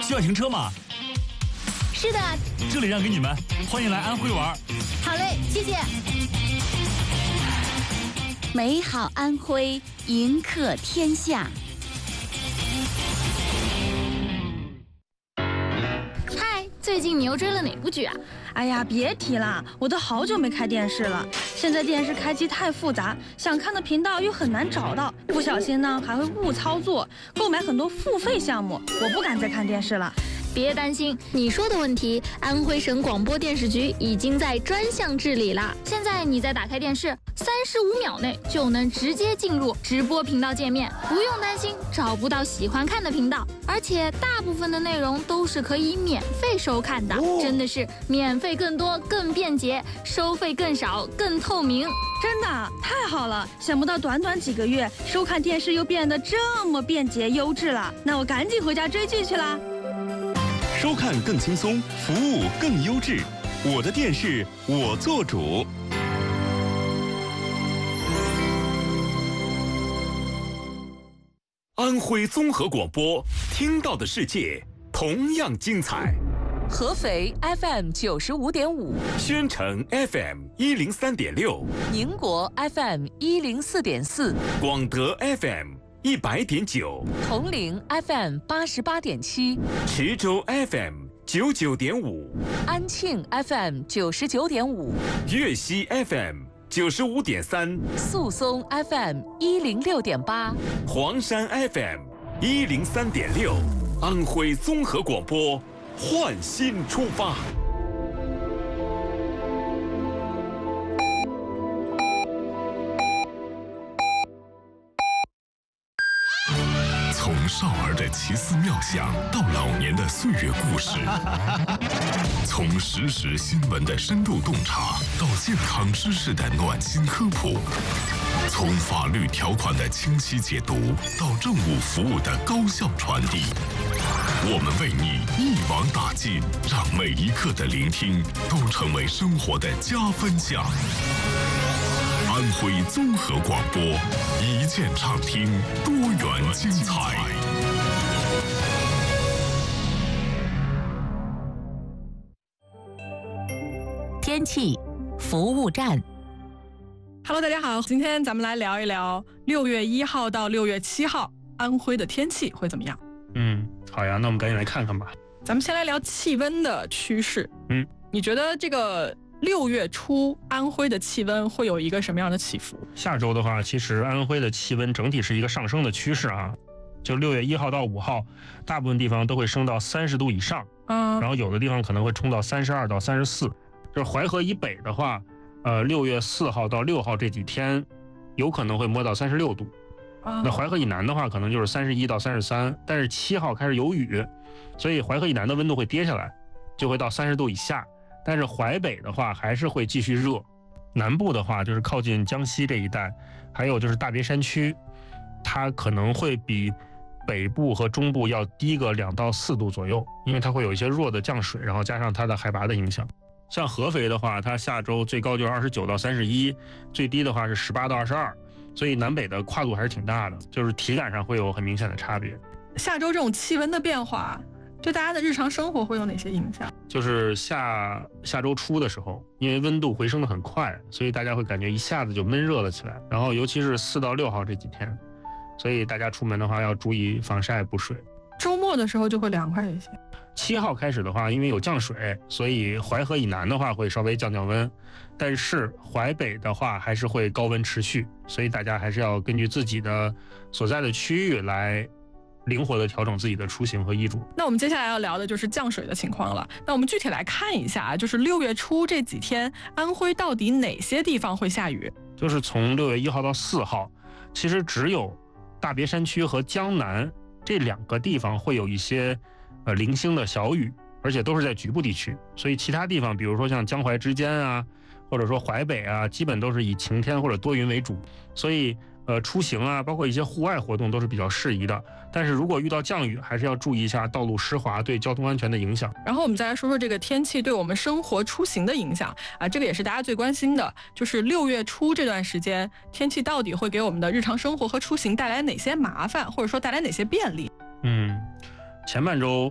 需要停车吗？ 是的， 这里让给你们，欢迎来安徽玩。 好嘞，谢谢。 美好安徽，迎客天下。 嗨，最近你又追了哪部剧啊？ 哎呀，别提了，我都好久没开电视了。现在电视开机太复杂，想看的频道又很难找到，不小心呢还会误操作，购买很多付费项目，我不敢再看电视了。 别担心，你说的问题，安徽省广播电视局已经在专项治理了。现在你再打开电视，35秒内就能直接进入直播频道界面，不用担心找不到喜欢看的频道，而且大部分的内容都是可以免费收看的，真的是免费更多、更便捷，收费更少、更透明。 真的太好了，想不到短短几个月，收看电视又变得这么便捷优质了。那我赶紧回家追剧去啦。 收看更轻松，服务更优质。我的电视我做主。安徽综合广播，听到的世界同样精彩。 合肥 FM 95.5， 宣城 FM 103.6， 宁国 FM 104.4， 广德 FM 100.9， 铜陵 FM 88.7， 池州 FM 99.5， 安庆 FM 99.5， 粤西 FM 95.3， 宿松 FM 106.8， 黄山 FM 103.6，安徽综合广播，焕新出发。 从少儿的奇思妙想到老年的岁月故事，从实时新闻的深度洞察到健康知识的暖心科普，从法律条款的清晰解读到政务服务的高效传递，我们为你一网打尽，让每一刻的聆听都成为生活的加分项。安徽综合广播，一键畅听，多元精彩。 天气服务站。 Hello， 大家好，今天咱们来聊一聊6月1号到6月7号安徽的天气会怎么样？ 好呀，那我们赶紧来看看吧。 咱们先来聊气温的趋势。你觉得这个6月初安徽的气温会有一个什么样的起伏？ 下周的话，其实安徽的气温整体是一个上升的趋势啊。就6月1号到5号，大部分地方都会升到30度以上，然后有的地方可能会冲到32到34。就是淮河以北的话，6月4号到6号这几天，有可能会摸到36度。那淮河以南的话，可能就是31到33，但是7号开始有雨，所以淮河以南的温度会跌下来，就会到30度以下。但是淮北的话还是会继续热，南部的话就是靠近江西这一带，还有就是大别山区，它可能会比北部和中部要低个2到4度左右，因为它会有一些弱的降水，然后加上它的海拔的影响。像合肥的话，它下周最高就是29到31，最低的话是18到22，所以南北的跨度还是挺大的，就是体感上会有很明显的差别。 下周这种气温的变化对大家的日常生活会有哪些影响？ 就是下周初的时候，因为温度回升的很快，所以大家会感觉一下子就闷热了起来。然后尤其是4到6号这几天，所以大家出门的话要注意防晒补水。 周末的时候就会凉快一些。 7号开始的话，因为有降水，所以淮河以南的话会稍微降温，但是淮北的话还是会高温持续，所以大家还是要根据自己的所在的区域来灵活的调整自己的出行和衣着。 那我们接下来要聊的就是降水的情况了。那我们具体来看一下，就是6月初这几天，安徽到底哪些地方会下雨？ 就是从6月1号到4号，其实只有大别山区和江南这2个地方会有一些零星的小雨，而且都是在局部地区，所以其他地方，比如说像江淮之间啊，或者说淮北啊，基本都是以晴天或者多云为主，所以出行啊，包括一些户外活动都是比较适宜的。但是如果遇到降雨，还是要注意一下道路湿滑对交通安全的影响。 然后我们再来说说这个天气对我们生活出行的影响啊，这个也是大家最关心的，就是6月初这段时间，天气到底会给我们的日常生活和出行带来哪些麻烦，或者说带来哪些便利？ 前半周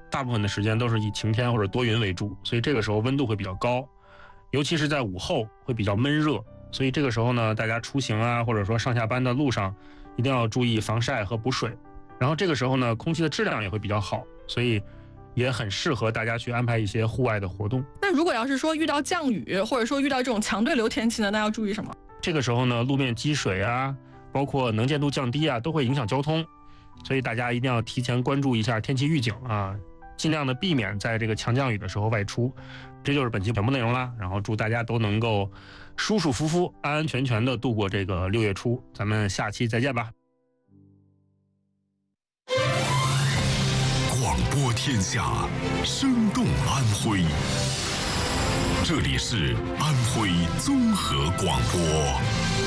大部分的时间都是以晴天或者多云为主，所以这个时候温度会比较高，尤其是在午后会比较闷热，所以这个时候呢，大家出行啊，或者说上下班的路上，一定要注意防晒和补水。然后这个时候呢，空气的质量也会比较好，所以也很适合大家去安排一些户外的活动。 那如果要是说遇到降雨，或者说遇到这种强对流天气呢，那要注意什么？ 这个时候呢，路面积水啊，包括能见度降低啊，都会影响交通，所以大家一定要提前关注一下天气预警啊，尽量的避免在这个强降雨的时候外出。这就是本期全部内容啦，然后祝大家都能够舒舒服服、安安全全的度过这个6月初，咱们下期再见吧。 广播天下，生动安徽。这里是安徽综合广播。